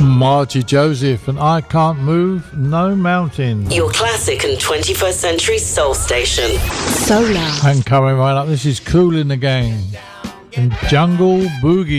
Marty Joseph and I Can't Move No Mountain. Your classic and 21st century soul station. Solar. And coming right up, this is Kool in the Gang and Jungle Boogie.